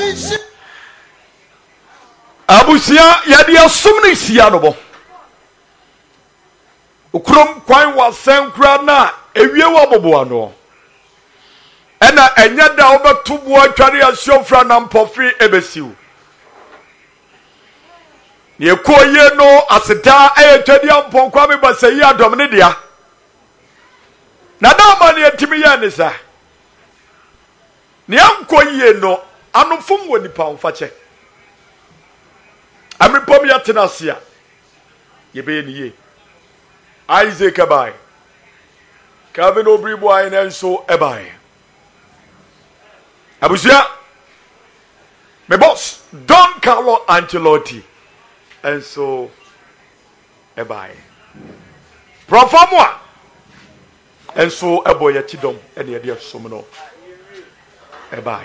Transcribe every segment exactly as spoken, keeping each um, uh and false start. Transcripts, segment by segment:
abusia yadi asumni sianobo ukrom kwan wasen kura na ewie wa bobo ano ena enya da obetubo atware asiofra na mpofi ebesiu ye koye no aseta ayetwadi amponkwa me basayi adom ne dia na da ma ne etimi ya ne sa ne ankoye no anofom woni pa mfache amipom ya tenasia ye be ni ye Isaac abai Kevin Obribo ayin enso ebai abusia me boss Don Carlo Ancelotti enso ebai Proforma enso eboye tidom ene ye de som no ebai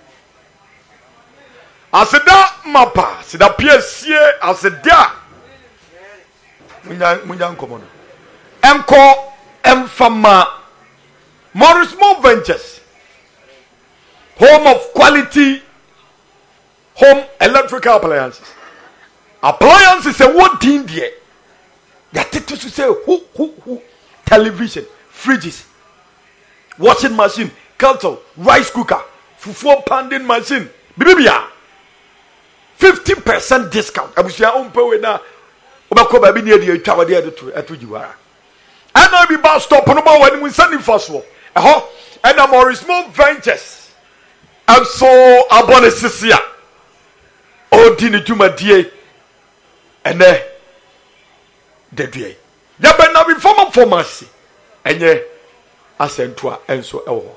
aseda mapa sida piesie aseda munya munya nkomo no enko emfama Morris Mo Ventures, home of quality home electrical appliances. Appliances a what in there? That to say who who who television, fridges, washing machine, kettle, rice cooker, fufu pounding machine, bibia. Fifty percent discount. Abusia umpe na obako baby near the tower there to atujiwara. And I be bus stop no more when we send him first one. Eh and a Morris Mo Ventures. And so abone sisia. O dini tuma die. And eh de die. Ya be na be former pharmacy. Enye asentwa enso ewo.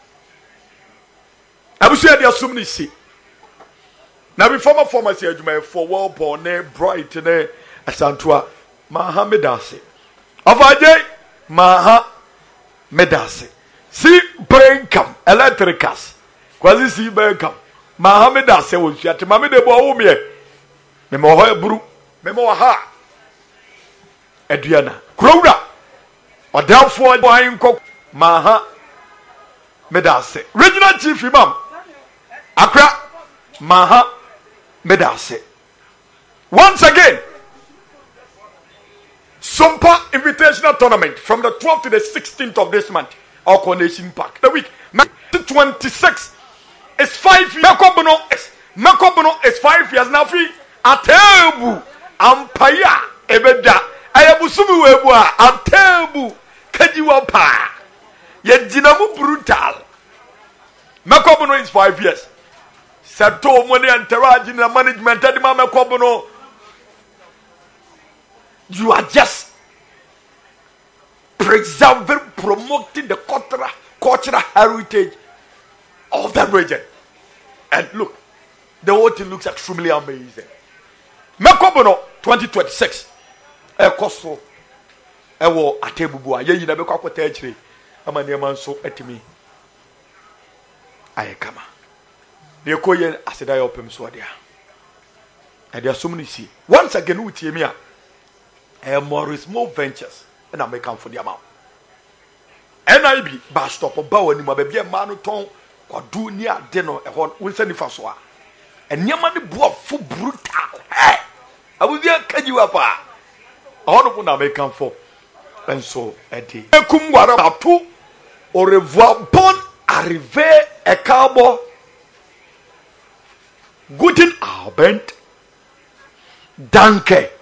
Abusu ya de asum ni si. Na be former pharmacy adwuma for well born ne bright ne asantwa Mahamedase. Avaje maha medase si brain cam electricals kwazi si brain cam maha medase won fiate mame de bo wo me me mo ho eburu me mo ha aduana krowra odamfo boy nko maha medase regional chief imam Accra maha medase once again Sumpa Invitational Tournament from the twelfth to the sixteenth of this month. Our Coronation Park. The week twenty-six is five years. Mekobono is Mekobono is five years now. Free Atebu Ampaya Ebeda. Ayabusumu Webua Atebu Kajiwapa. Yejinamu brutal. Mekobono is five years. Sato money and Teraji in the management. Adima Mekobono. You are just preserving, promoting the cultural, cultural heritage of that region. And look, the whole thing looks extremely amazing. Mekobono twenty twenty-six. Ekoso. Ewo atebubu aye yi na be kwakwata akire. Ama ne man so etimi. Aye kama. Ne koye aseda yo pem so dia. And there are so many see. Once again with me a Morris Mo Ventures and I make for the amount. N I B bus stop of Bow and my baby man ton or do near dinner a horn with any faswa. And your money bought full brutal. Hey, I will be a can you up. All of I make for. And so a day. A kumwara two au revoir bon arrivé a cowboy. Guten Abend. Danke.